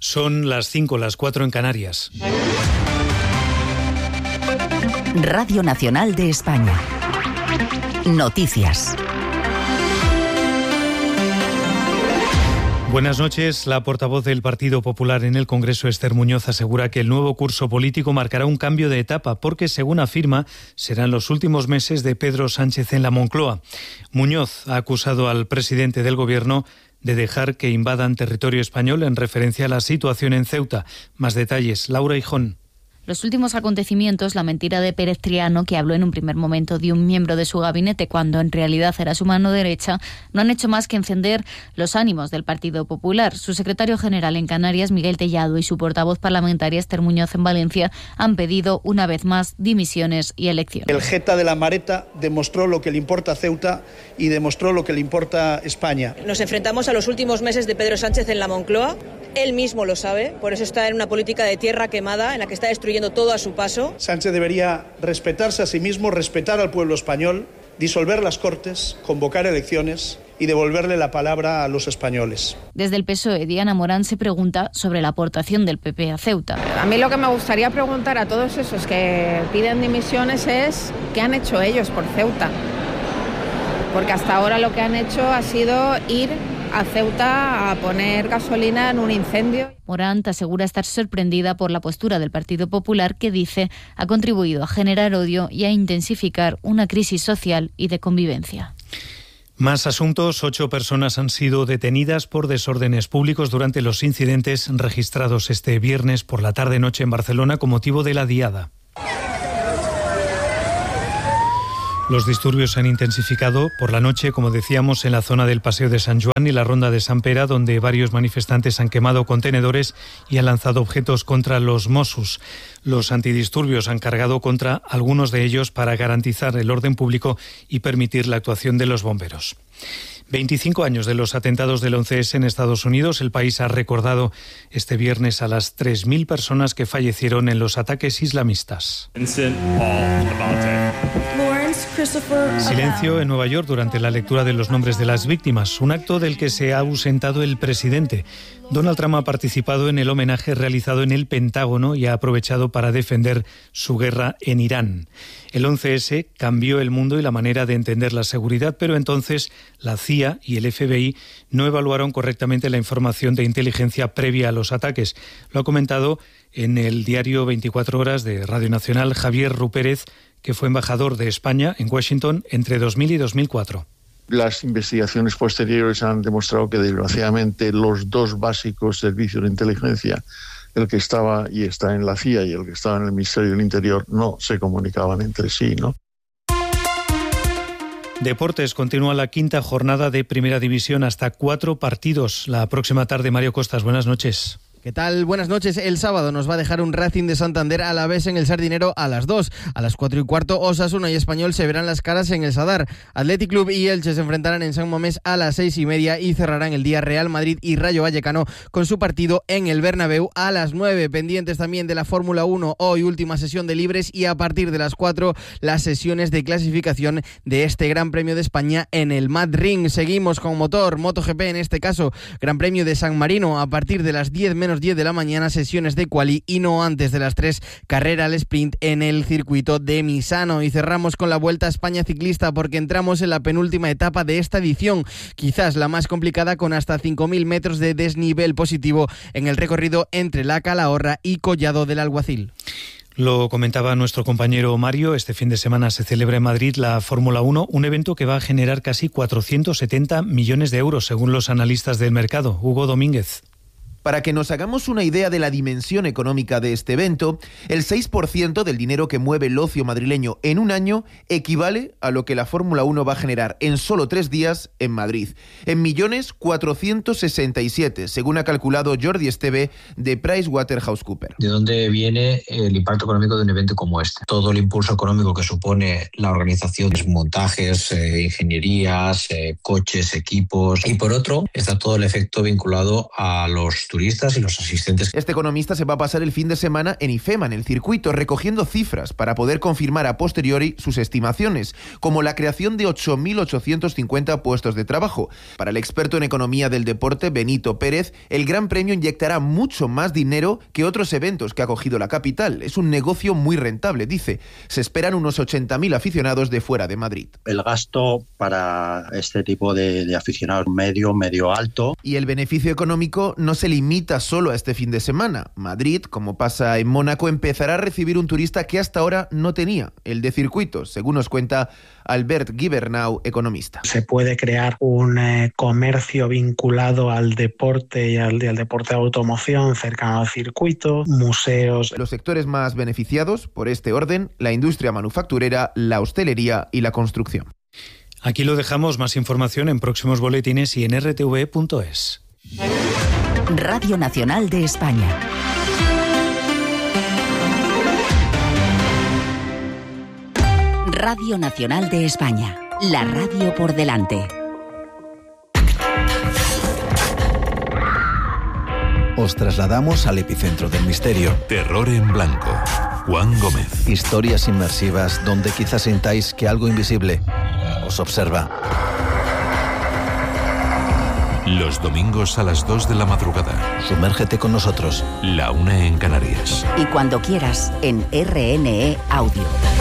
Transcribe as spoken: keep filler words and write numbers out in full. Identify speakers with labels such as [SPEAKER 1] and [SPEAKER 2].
[SPEAKER 1] Son las cinco, las cuatro en Canarias.
[SPEAKER 2] Radio Nacional de España. Noticias.
[SPEAKER 1] Buenas noches. La portavoz del Partido Popular en el Congreso, Esther Muñoz, asegura que el nuevo curso político marcará un cambio de etapa porque, según afirma, serán los últimos meses de Pedro Sánchez en la Moncloa. Muñoz ha acusado al presidente del Gobierno de dejar que invadan territorio español en referencia a la situación en Ceuta. Más detalles, Laura Hijón.
[SPEAKER 3] Los últimos acontecimientos, la mentira de Pérez Triano, que habló en un primer momento de un miembro de su gabinete cuando en realidad era su mano derecha, no han hecho más que encender los ánimos del Partido Popular. Su secretario general en Canarias, Miguel Tellado, y su portavoz parlamentaria, Esther Muñoz, en Valencia, han pedido una vez más dimisiones y elecciones.
[SPEAKER 4] El jeta de la Mareta demostró lo que le importa a Ceuta y demostró lo que le importa a España.
[SPEAKER 5] Nos enfrentamos a los últimos meses de Pedro Sánchez en la Moncloa. Él mismo lo sabe, por eso está en una política de tierra quemada en la que está destruyendo todo a su paso.
[SPEAKER 4] Sánchez debería respetarse a sí mismo, respetar al pueblo español, disolver las Cortes, convocar elecciones y devolverle la palabra a los españoles.
[SPEAKER 3] Desde el P S O E, Diana Morán se pregunta sobre la aportación del P P a Ceuta.
[SPEAKER 6] A mí lo que me gustaría preguntar a todos esos que piden dimisiones es ¿qué han hecho ellos por Ceuta? Porque hasta ahora lo que han hecho ha sido ir a Ceuta a poner gasolina en un incendio.
[SPEAKER 3] Morán asegura estar sorprendida por la postura del Partido Popular, que dice ha contribuido a generar odio y a intensificar una crisis social y de convivencia.
[SPEAKER 1] Más asuntos. Ocho personas han sido detenidas por desórdenes públicos durante los incidentes registrados este viernes por la tarde-noche en Barcelona con motivo de la Diada. Los disturbios se han intensificado por la noche, como decíamos, en la zona del Paseo de San Joan y la Ronda de Sant Pere, donde varios manifestantes han quemado contenedores y han lanzado objetos contra los Mossos. Los antidisturbios han cargado contra algunos de ellos para garantizar el orden público y permitir la actuación de los bomberos. veinticinco años de los atentados del once ese en Estados Unidos. El país ha recordado este viernes a las tres mil personas que fallecieron en los ataques islamistas. Silencio en Nueva York durante la lectura de los nombres de las víctimas, un acto del que se ha ausentado el presidente. Donald Trump ha participado en el homenaje realizado en el Pentágono y ha aprovechado para defender su guerra en Irán. El once ese cambió el mundo y la manera de entender la seguridad, pero entonces la C I A y el F B I no evaluaron correctamente la información de inteligencia previa a los ataques. Lo ha comentado en el diario veinticuatro horas de Radio Nacional Javier Rupérez, que fue embajador de España en Washington entre dos mil y dos mil cuatro.
[SPEAKER 7] Las investigaciones posteriores han demostrado que, desgraciadamente, los dos básicos servicios de inteligencia, el que estaba y está en la C I A y el que estaba en el Ministerio del Interior, no se comunicaban entre sí, ¿no?
[SPEAKER 1] Deportes. Continúa la quinta jornada de Primera División, hasta cuatro partidos. La próxima tarde, Mario Costas, buenas noches.
[SPEAKER 8] ¿Qué tal? Buenas noches. El sábado nos va a dejar un Racing de Santander a la vez en el Sardinero a las dos. A las cuatro y cuarto, Osasuna y Español se verán las caras en el Sadar. Athletic Club y Elche se enfrentarán en San Mamés a las seis y media y cerrarán el día Real Madrid y Rayo Vallecano con su partido en el Bernabéu a las nueve. Pendientes también de la Fórmula uno. Hoy última sesión de libres y a partir de las cuatro las sesiones de clasificación de este Gran Premio de España en el Mad Ring. Seguimos con motor, MotoGP en este caso, Gran Premio de San Marino a partir de las diez menos diez de la mañana, sesiones de quali y no antes de las tres, carrera al sprint en el circuito de Misano. Y cerramos con la Vuelta a España ciclista porque entramos en la penúltima etapa de esta edición, quizás la más complicada, con hasta cinco mil metros de desnivel positivo en el recorrido entre la Calahorra y Collado del Alguacil.
[SPEAKER 1] Lo comentaba nuestro compañero Mario, este fin de semana se celebra en Madrid la Fórmula uno, un evento que va a generar casi cuatrocientos setenta millones de euros según los analistas del mercado. Hugo Domínguez.
[SPEAKER 9] Para que nos hagamos una idea de la dimensión económica de este evento, el seis por ciento del dinero que mueve el ocio madrileño en un año equivale a lo que la Fórmula uno va a generar en solo tres días en Madrid. En millones cuatrocientos sesenta y siete, según ha calculado Jordi Esteve de PricewaterhouseCoopers.
[SPEAKER 10] ¿De dónde viene el impacto económico de un evento como este? Todo el impulso económico que supone la organización, montajes, eh, ingenierías, eh, coches, equipos. Y por otro, está todo el efecto vinculado a los turistas turistas y los asistentes.
[SPEAKER 9] Este economista se va a pasar el fin de semana en IFEMA, en el circuito, recogiendo cifras para poder confirmar a posteriori sus estimaciones, como la creación de ocho mil ochocientos cincuenta puestos de trabajo. Para el experto en economía del deporte, Benito Pérez, el Gran Premio inyectará mucho más dinero que otros eventos que ha acogido la capital. Es un negocio muy rentable, dice. Se esperan unos ochenta mil aficionados de fuera de Madrid.
[SPEAKER 11] El gasto para este tipo de, de aficionados medio, medio alto.
[SPEAKER 9] Y el beneficio económico no se limita solo a este fin de semana. Madrid, como pasa en Mónaco, empezará a recibir un turista que hasta ahora no tenía, el de circuitos, según nos cuenta Albert Gibernau, economista.
[SPEAKER 12] Se puede crear un eh, comercio vinculado al deporte y al, y al deporte de automoción cercano al circuito, museos.
[SPEAKER 9] Los sectores más beneficiados por este orden, la industria manufacturera, la hostelería y la construcción.
[SPEAKER 1] Aquí lo dejamos, más información en próximos boletines y en r t v punto es.
[SPEAKER 2] Radio Nacional de España. Radio Nacional de España. La radio por delante.
[SPEAKER 13] Os trasladamos al epicentro del misterio.
[SPEAKER 14] Terror en blanco. Juan Gómez.
[SPEAKER 13] Historias inmersivas donde quizás sintáis que algo invisible os observa.
[SPEAKER 14] Los domingos a las dos de la madrugada.
[SPEAKER 13] Sumérgete con nosotros.
[SPEAKER 14] La una en Canarias.
[SPEAKER 2] Y cuando quieras, en R N E Audio.